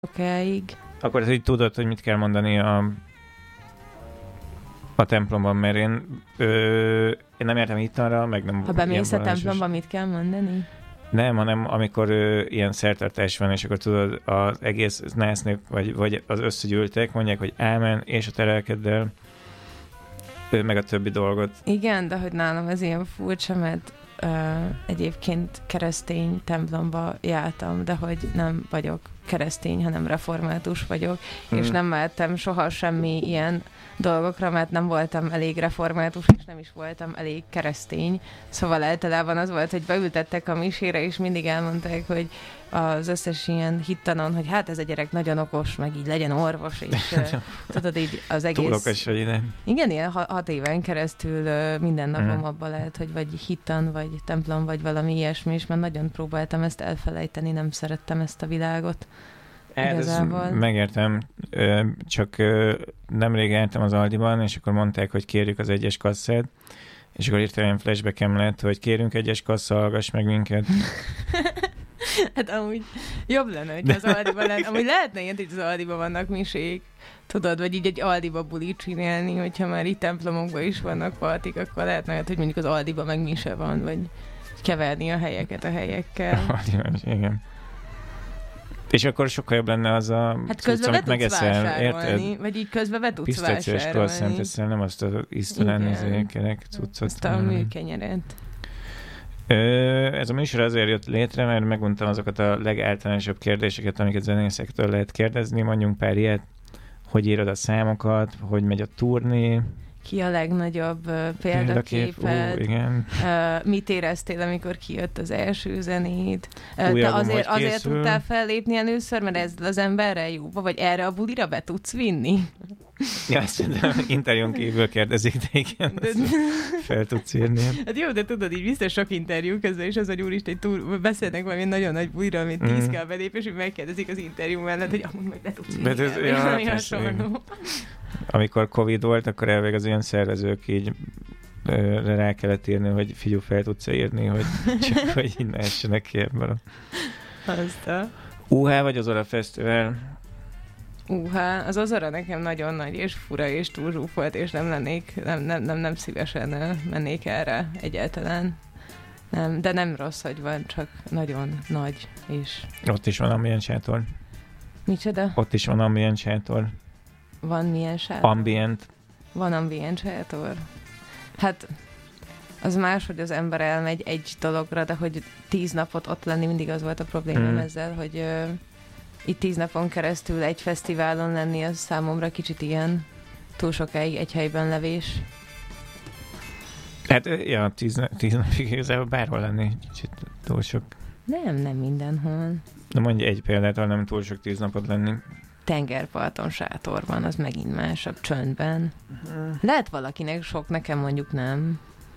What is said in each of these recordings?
sokáig. Akkor hogy tudod, hogy mit kell mondani a templomban, mert én nem értem hittanra, meg nem... Ha bemész a templomba, mit kell mondani? Nem, hanem amikor ilyen szertartás van, és akkor tudod, az egész nász nép, vagy az összegyűltek, mondják, hogy ámen, és a te lelkeddel, meg a többi dolgot. Igen, de hogy nálam ez ilyen furcsa, mert egyébként keresztény templomba jártam, de hogy nem vagyok keresztény, hanem református vagyok, és nem mehettem soha semmi ilyen dolgokra, mert nem voltam elég református, és nem is voltam elég keresztény. Szóval általában az volt, hogy beültettek a misére, és mindig elmondták, hogy az összes ilyen hittanon, hogy hát ez a gyerek nagyon okos, meg így legyen orvos, és tudod így az egész... Túl okos vagy ide. Igen, ilyen 6 éven keresztül minden napom abban lehet, hogy vagy hittan, vagy templom, vagy valami ilyesmi, és már nagyon próbáltam ezt elfelejteni, nem szerettem ezt a világot. Megértem, csak nemrég jártam az Aldiban, és akkor mondták, hogy kérjük az egyes kasszát, és akkor hirtelen flashbackem lett, hogy kérünk egyes kassa, hallgass meg minket. Hát amúgy jobb lenne, hogy az Aldiban lenne. Amúgy lehetne ilyen, hogy az Aldiban vannak misék, tudod, vagy így egy Aldiba bulit csinálni, hogyha már itt templomokban is vannak partik, akkor lehetne, hogy mondjuk az Aldiban meg mise van, vagy keverni a helyeket a helyekkel. Aldiban, igen. És akkor sokkal jobb lenne az a cucc, amit megeszel, érted? Vagy így közben be tudsz vásárolni. Pisztációs croissant eszel, nem azt az isztelen kerek cuccot. Azt a műkenyeret. Ez a műsor azért jött létre, mert megmondtam azokat a legáltalánosabb kérdéseket, amiket zenészektől lehet kérdezni. Mondjunk pár ilyet, hogy írod a számokat, hogy megy a turné. Ki a legnagyobb példaképed? Igen. Mit éreztél, amikor kijött az első zenéd? Te azért tudtál fellépni először, mert ezzel az emberrel jóba, vagy erre a bulira be tudsz vinni? Ja, szerintem interjún kívül kérdezik, de igen, fel tudsz írni. Hát jó, de tudod, így biztos sok interjú közben, és az, hogy úristen, beszélnek valami nagyon nagy bulira, amit 10 kell belépés, és megkérdezik az interjú mellett, hogy amúgy meg be tudsz vinni. Amikor Covid volt, akkor elvég az ilyen szervezők így rá kellett írni, hogy figyelj, fel tudsz írni, hogy csak hogy így ne essenek ki ebből. Aztán. UH vagy az Ozora Fesztivál? Az Ozora nekem nagyon nagy és fura és túl zsúfolt, és nem szívesen mennék erre egyáltalán. Nem, de nem rossz, hogy van, csak nagyon nagy és... Ott is van ambient sátor. Micsoda? Ott is van ambient sátor. Van milyen sátor? Ambient. Van ambient sátor? Hát az más, hogy az ember elmegy egy dologra, de hogy 10 napot ott lenni, mindig az volt a problémám ezzel, hogy itt 10 napon keresztül egy fesztiválon lenni, az számomra kicsit ilyen túl sokáig egy helyben levés. Hát, ja, 10 napig igazából bárhol lenni, kicsit túl sok. Nem mindenhol. De mondj egy példát, ahol nem túl sok 10 napot lenni. Tengerparton sátorban, az megint másabb, csöndben. Lehet valakinek sok, nekem mondjuk nem.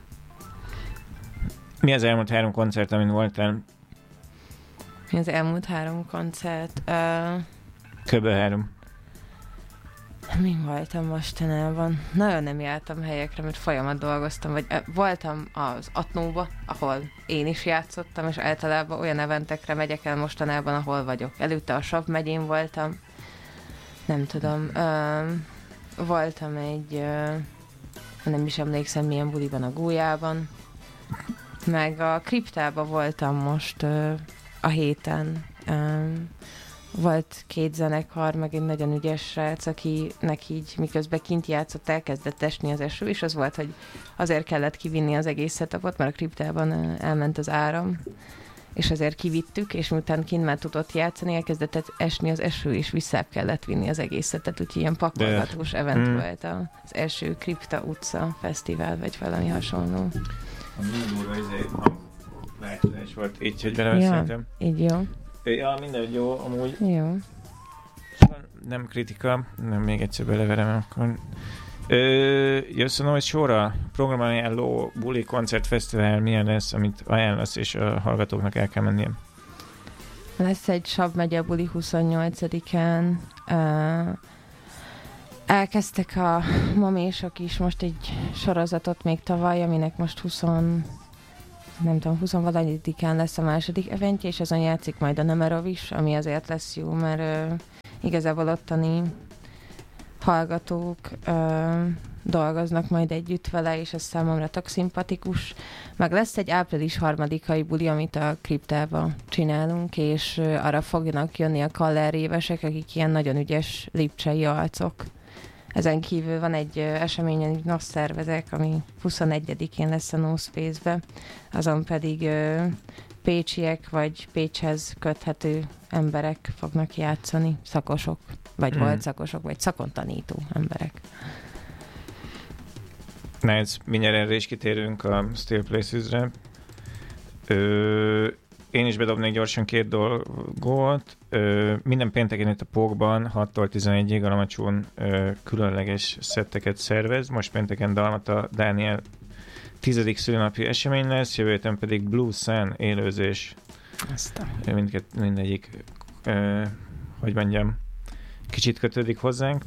Mi az elmúlt 3 koncert, amin voltál? Mi az elmúlt 3 koncert? Kb. 3. Mi voltam mostanában? Nagyon nem jártam helyekre, mert folyamat dolgoztam, vagy voltam az Atnóba, ahol én is játszottam, és általában olyan eventekre megyek el mostanában, ahol vagyok. Előtte a Sab megyén voltam, nem tudom, voltam egy, nem is emlékszem milyen buliban, a Gólyában, meg a Kriptában voltam most a héten. Volt 2 zenekar, meg egy nagyon ügyes srác, akinek így miközben kint játszott, elkezdett esni az eső, és az volt, hogy azért kellett kivinni az egész setupot, mert a Kriptában elment az áram, és azért kivittük, és miután kint már tudott játszani, elkezdett esni az eső, és visszább kellett vinni az egészet, úgyhogy ilyen pakolgatós event volt az első Kripta utca fesztivál, vagy valami hasonló. A Mindóra egy változás volt, így, hogy beleveszéltem. Ja, így jó. Ja, minden jó, amúgy. Jó. Nem kritika, nem még egyszer beleverem, akkor... Jössz a sorra, programajánló, buli, koncert, fesztivál, milyen lesz, amit ajánlasz, és a hallgatóknak el kell mennie? Lesz egy Sab megye buli 28-án. Elkezdtek a mamésok is most egy sorozatot még tavaly, aminek most 20-valadikán lesz a második eventje, és azon játszik majd a Nemerov is, ami azért lesz jó, mert igazából ottani hallgatók dolgoznak majd együtt vele, és ez számomra tök szimpatikus. Meg lesz egy április 3-ai buli, amit a kriptába csinálunk, és arra fognak jönni a Kaller évesek, akik ilyen nagyon ügyes lipcsei arcok. Ezen kívül van egy eseményen, hogy NOS szervezek, ami 21-én lesz a No Space-be, azon pedig pécsiek vagy Pécshez köthető emberek fognak játszani, szakosok, vagy volt szakosok, vagy szakon tanító emberek. Nice, mindjárt erre is kitérünk a Still Places-re. Én is bedobnék gyorsan 2 dolgot. Minden pénteken itt a Pókban 6-tól 11-ig a Lamacsón különleges szetteket szervez. Most pénteken Dalmata Dániel 10. szülinapi esemény lesz, jövő héten pedig Blue Sun élőzés. Mindegyik, hogy mondjam, kicsit kötődik hozzánk.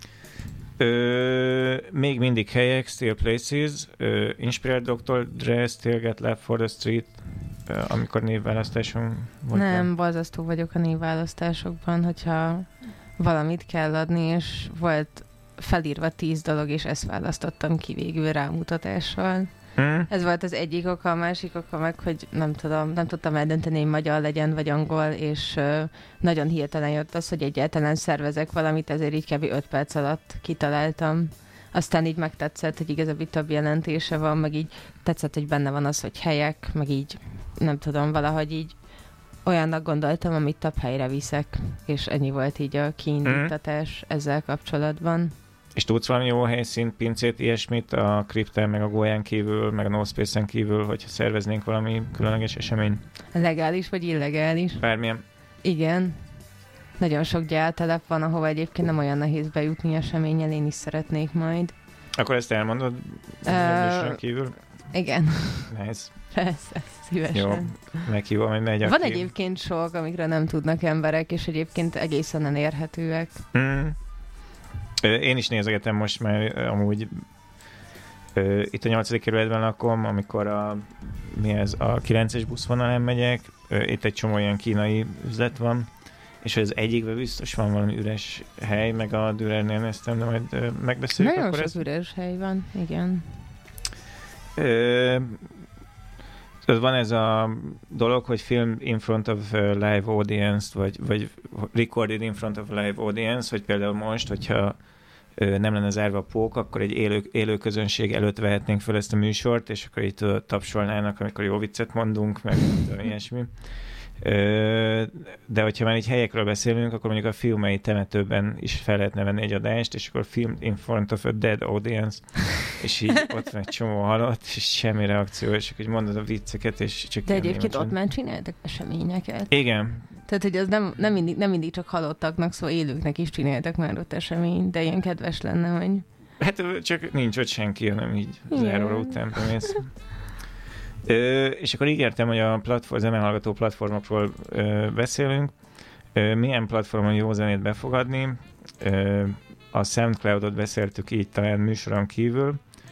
Még mindig helyek, Still Places, Inspired Dr. Dre, Still Get Left for the Street, amikor névválasztáson volt. Nem, borzasztó vagyok a névválasztásokban, hogyha valamit kell adni, és volt felírva 10 dolog, és ezt választottam ki végül rámutatással. Ez volt az egyik oka, a másik oka meg, hogy nem tudtam eldönteni, hogy magyar legyen, vagy angol, és nagyon hirtelen jött az, hogy egyáltalán szervezek valamit, ezért így kb. 5 perc alatt kitaláltam. Aztán így megtetszett, hogy igazából több jelentése van, meg így tetszett, hogy benne van az, hogy helyek, meg így nem tudom, valahogy így olyannak gondoltam, amit több helyre viszek, és ennyi volt így a kiindítatás ezzel kapcsolatban. És tudsz valami jó helyszínt, pincét, ilyesmit a Kripten, meg a Gólyán kívül, meg a No Space-en kívül, hogyha szerveznénk valami különleges esemény? Legális vagy illegális? Bármilyen. Igen. Nagyon sok gyártelep van, ahova egyébként nem olyan nehéz bejutni eseményen, én is szeretnék majd. Akkor ezt elmondod? Kívül? Igen. Nice. Persze, szívesen. Jó, meghívom, hogy megy. Van egyébként sok, amikre nem tudnak emberek, és egyébként egészen elérhetőek. Én is nézegetem most már amúgy itt a 8. kerületben lakom, amikor a 9-es buszvonalán megyek, itt egy csomó ilyen kínai üzlet van, és az egyikben biztos van valami üres hely, meg a Dürernél néztem, de majd megbeszéljük. Nagyon akkor sok üres hely van, igen. Van ez a dolog, hogy film in front of live audience, vagy recorded in front of live audience, hogy például most, hogyha nem lenne zárva a Pók, akkor egy élő közönség előtt vehetnénk fel ezt a műsort, és akkor itt tapsolnának, amikor jó viccet mondunk, meg ilyesmi. De hogyha már így helyekről beszélünk, akkor mondjuk a Fiumei temetőben is fel lehetne venni egy adást, és akkor film in front of a dead audience, és így ott van egy csomó halott, és semmi reakció, és akkor mondod a vicceket, és csak... De egyébként ott már csináltak eseményeket. Igen. Tehát, hogy az nem mindig csak halottaknak, szóval élőknek is csináltak már ott eseményt, de ilyen kedves lenne, hogy... Hát csak nincs ott senki, hanem így záróra után bemész. És akkor ígértem, hogy a zenehallgató platformokról beszélünk. Milyen platformon jó zenét befogadni? A SoundCloud-ot beszéltük így talán műsoron kívül.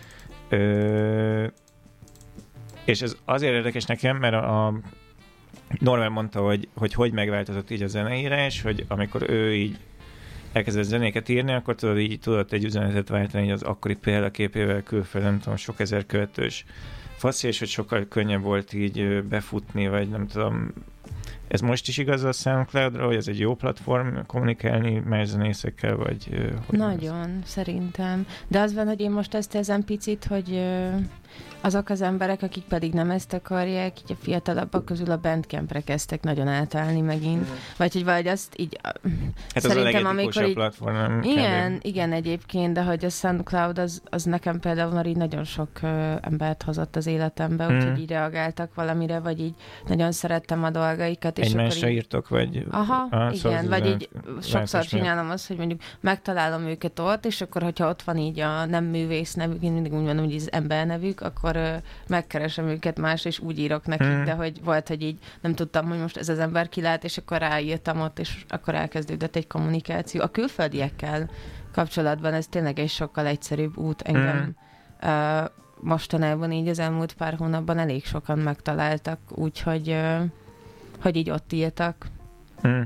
És ez azért érdekes nekem, mert a Norman mondta, hogy megváltozott így a zeneírás, hogy amikor ő így elkezdett zenéket írni, akkor tudott egy üzenetet váltani így az akkori példaképével külföldön, nem tudom, sok ezer követős faszi, és hogy sokkal könnyebb volt így befutni, vagy nem tudom. Ez most is igaz a SoundCloud-ra, hogy ez egy jó platform kommunikálni más zenészekkel, vagy... Nagyon, szerintem. De az van, hogy én most ezt érzem picit, hogy azok az emberek, akik pedig nem ezt akarják, így a fiatalabbak közül a Bandcampre kezdtek nagyon átállni megint. Vagy hogy valahogy azt így... Hát szerintem, az a így, platform, nem? Igen, egyébként, de hogy a SoundCloud az nekem például már így nagyon sok embert hozott az életembe, úgyhogy így reagáltak valamire, vagy így nagyon szerettem a dolgaikat. Egymásra írtok, vagy... Aha, igen, vagy így sokszor csinálom azt, hogy mondjuk megtalálom őket ott, és akkor, hogyha ott van így a nem művész nevük, én mindig úgy mondom, hogy az ember nevük, akkor megkeresem őket más, és úgy írok nekik, de hogy volt, hogy így nem tudtam, hogy most ez az ember kilát, és akkor ráírtam ott, és akkor elkezdődött egy kommunikáció. A külföldiekkel kapcsolatban ez tényleg egy sokkal egyszerűbb út engem. Mostanában így az elmúlt pár hónapban elég sokan megtaláltak, úgyhogy hogy így ott írtak.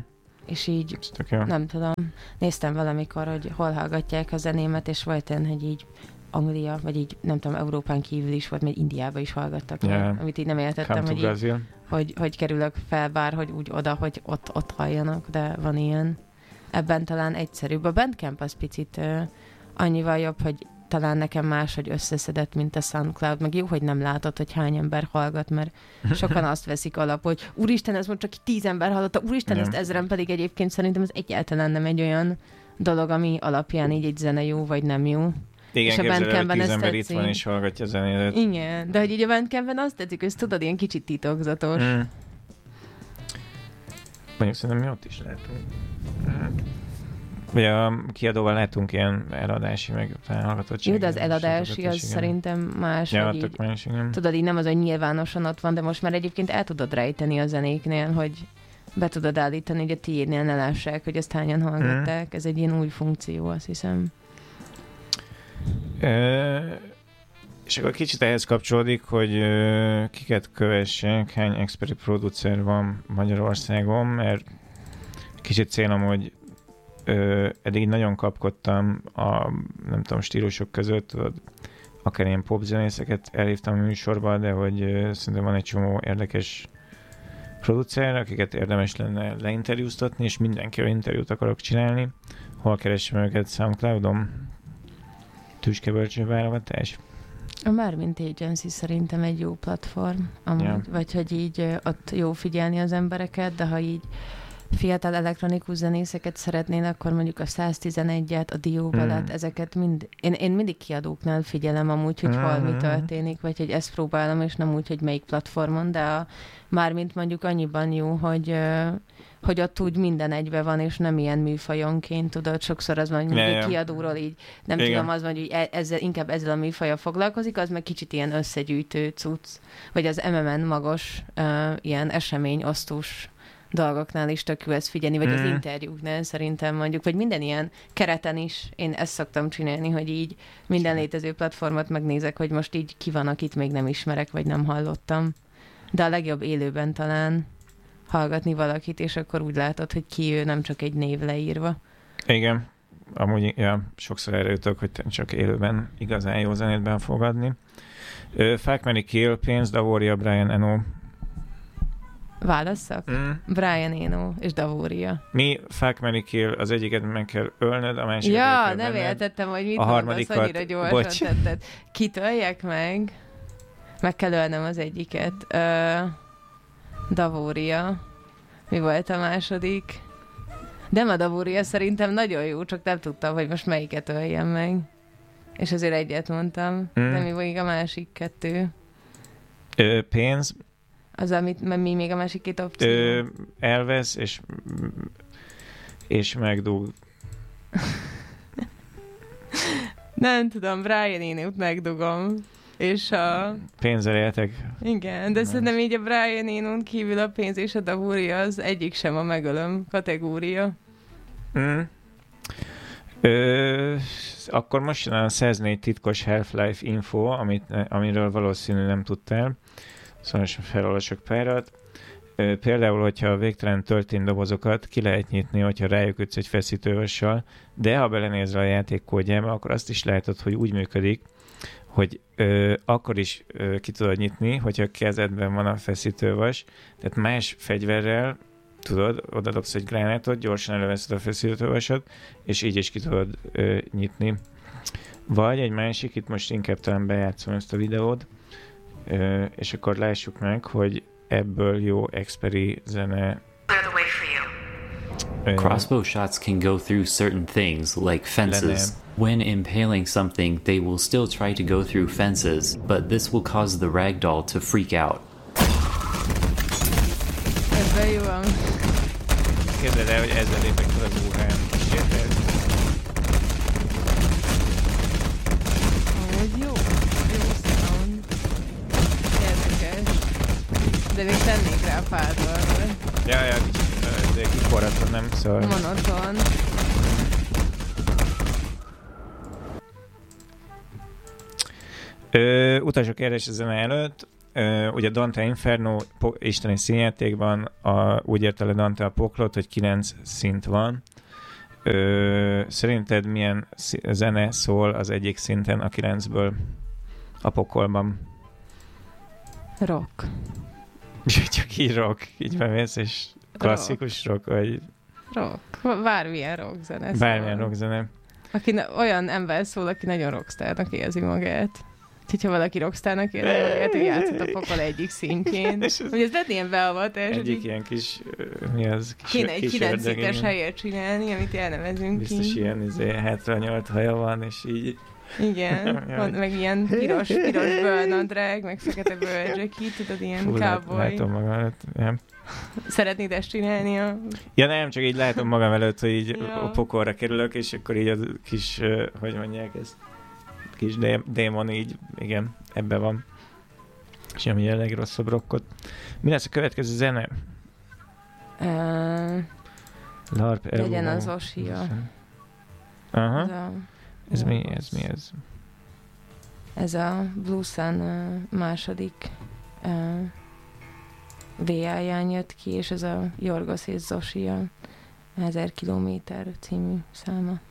és így nem tudom, néztem valamikor, hogy hol hallgatják a zenémet, és volt olyan, hogy így Anglia, vagy így nem tudom, Európán kívül is volt, mert Indiába is hallgattak, amit így nem értettem, hogy kerülök fel bárhogy úgy oda, hogy ott halljanak, de van ilyen. Ebben talán egyszerűbb. A Bandcamp az picit annyival jobb, hogy talán nekem máshogy összeszedett, mint a SoundCloud, meg jó, hogy nem látod, hogy hány ember hallgat, mert sokan azt veszik alap, hogy úristen, ez most csak 10 ember hallotta, úristen, ezt 1000-en, pedig egyébként szerintem ez egyáltalán nem egy olyan dolog, ami alapján így egy zene jó, vagy nem jó. Igen, képzeled, hogy 10 ember itt van és hallgatja a zenét. Igen, de hogy így a Bandcampben azt tetszik, hogy tudod, ilyen kicsit titokzatos. Mondjuk szerintem mi ott is lehetünk. Ugye a kiadóval lehetünk ilyen eladási, meg hallgatottság. Jó, de az eladási az szerintem más. Ja, így, más, igen. Tudod, így nem az, hogy nyilvánosan ott van, de most már egyébként el tudod rejteni a zenéknél, hogy be tudod állítani, hogy a tiédnél ne lássák, hogy ezt hányan hallgatták. Ez egy ilyen új funkció, azt hiszem. És akkor kicsit ehhez kapcsolódik, hogy kiket kövessek, hány expert producer van Magyarországon, mert kicsit célom, hogy eddig nagyon kapkodtam a, nem tudom, stílusok között, tudod, akár ilyen popzenészeket elhívtam a műsorba, de hogy szerintem van egy csomó érdekes producer, akiket érdemes lenne leinterjúztatni, és mindenkivel interjút akarok csinálni. Hol keresem őket? SoundCloudon? Tüskebölcső válogatás? A Marvin Agency szerintem egy jó platform, amúgy, vagy hogy így ott jó figyelni az embereket, de ha így fiatal elektronikus zenészeket szeretnél, akkor mondjuk a 111-et, a Dióbelet, ezeket mind... Én mindig kiadóknál figyelem amúgy, hogy hol mi történik, vagy hogy ezt próbálom, és nem úgy, hogy melyik platformon, de mármint mondjuk annyiban jó, hogy ott úgy minden egybe van, és nem ilyen műfajonként, tudod, sokszor az van, hogy egy kiadóról így, nem tudom, az van, hogy inkább ezzel a műfajjal foglalkozik, az meg kicsit ilyen összegyűjtő cucc, vagy az MMN magos ilyen eseményosztós dolgoknál is tök jó ezt figyelni, vagy az interjúknál szerintem mondjuk, vagy minden ilyen kereten is én ezt szoktam csinálni, hogy így minden létező platformot megnézek, hogy most így ki van, akit még nem ismerek, vagy nem hallottam. De a legjobb élőben talán hallgatni valakit, és akkor úgy látod, hogy ki ő, nem csak egy név leírva. Igen, amúgy sokszor erre jutok, hogy csak élőben igazán jó zenét be fogadni. Fuck, Marry, Kill, pénz, Davoria, Brian Eno. Válasszak? Brian Eno és Davoria. Mi Fuck, Marry, Kill, az egyiket meg kell ölnöd, a másikat ja, nem értettem, hogy mit mondasz, annyira gyorsan tetted. Kit öljek meg? Meg kell ölnem az egyiket. Davoria. Mi volt a második? De a Davoria szerintem nagyon jó, csak nem tudtam, hogy most melyiket öljem meg. És azért egyet mondtam. De mi volt a másik kettő? Pénz. Az, amit mi még a másik két opció? Elvesz, és megdug. Nem tudom, Brian Eno-t megdugom. És a... Pénzzel éltek. Igen, de szerintem így a Brian Eno-n kívül a pénz és a Davoria az egyik sem a megölöm kategória. Akkor most jön a 104 titkos Half-Life info, amiről valószínű nem tudtál. Szóval felolvasok párat. Például, hogyha a végtelen töltén dobozokat ki lehet nyitni, hogyha rájuk ütsz egy feszítővassal, de ha belenézel a játék kódjába, akkor azt is látod, hogy úgy működik, hogy akkor is ki tudod nyitni, hogyha a kezedben van a feszítővas, tehát más fegyverrel, tudod, odadobsz egy gránátot, gyorsan előveszed a feszítővasat, és így is ki tudod nyitni. Vagy egy másik, itt most inkább talán bejátszom ezt a videót, és akkor lássuk meg, hogy ebből jó experi zene. Crossbow shots can go through certain things, like fences. When impaling something, they will still try to go through fences, but this will cause the ragdoll to freak out. Ebben jó van. Képzeld el, hogy ezzel lépek fel az órán. Amúgy jó. Jó sound. Érdekes. De még tennék rá pár dolgot. Ja, de kiforratlan, nem? Szóval... Monoton. Utasok érdekes zene előtt. ugye Dante Inferno isteni színjátékban úgy érte le Dante a poklot, hogy 9 szint van. Szerinted milyen zene szól az egyik szinten a 9-ből a pokolban? Rock. Csak így rock, így bemész, és klasszikus rock, vagy... Rock. Bármilyen rock zene. Bármilyen rock zene. Olyan ember szól, aki nagyon rockstárnak érzi magát. Ha valaki rockstárnak érzi magát, ő játszott a pokol egyik szintjén. Hogy ez lett ilyen beavatás. Egyik ilyen kis... Mi az? Kéne egy 9 szintes helyet csinálni, amit elnevezünk ki. Biztos ilyen 78 haja van, és így... Igen, meg ilyen piros bőrnadrág, meg fekete bőrdzseki, tudod, ilyen cowboy. Látom magam előtt, nem. Szeretnéd ezt csinálni? Ja nem, csak így látom magam előtt, hogy így a pokolra kerülök, és akkor így a kis, hogy mondják ezt, kis démon így, igen, ebbe van. És ami a legrosszabb rockot. Mi lesz a következő zene? LARP, legyen az Osia. Aha. Ez mi? Ez a Blue Sun második VA-ján jött ki, és ez a Yorgos és Zosia 1000 kilométer című száma.